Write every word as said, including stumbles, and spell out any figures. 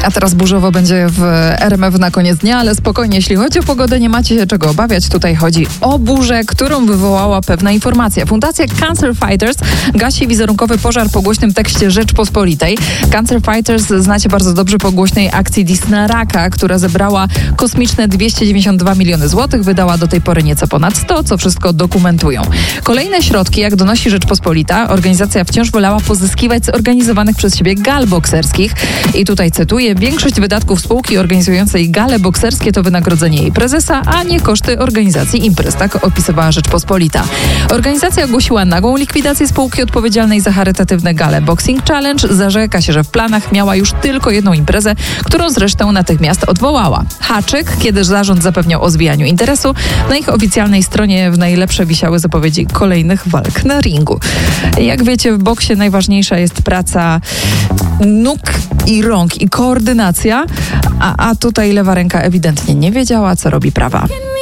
A teraz burzowo będzie w R M F na koniec dnia, ale spokojnie, jeśli chodzi o pogodę, nie macie się czego obawiać. Tutaj chodzi o burzę, którą wywołała pewna informacja. Fundacja Cancer Fighters gasi wizerunkowy pożar po głośnym tekście Rzeczpospolitej. Cancer Fighters znacie bardzo dobrze po głośnej akcji Dis na raka, która zebrała kosmiczne dwieście dziewięćdziesiąt dwa miliony złotych, wydała do tej pory nieco ponad sto, co wszystko dokumentują. Kolejne środki, jak donosi Rzeczpospolita, organizacja wciąż wolała pozyskiwać z organizowanych przez siebie gal bokserskich. I tutaj cytuję, większość wydatków spółki organizującej gale bokserskie to wynagrodzenie jej prezesa, a nie koszty organizacji imprez, tak opisywała Rzeczpospolita. Organizacja ogłosiła nagłą likwidację spółki odpowiedzialnej za charytatywne gale Boxing Challenge. Zarzeka się, że w planach miała już tylko jedną imprezę, którą zresztą natychmiast odwołała. Haczyk, kiedy zarząd zapewniał o zwijaniu interesu, na ich oficjalnej stronie w najlepsze wisiały zapowiedzi kolejnych walk na ringu. Jak wiecie, w boksie najważniejsza jest praca nóg i rąk i koordynacja, a, a tutaj lewa ręka ewidentnie nie wiedziała, co robi prawa.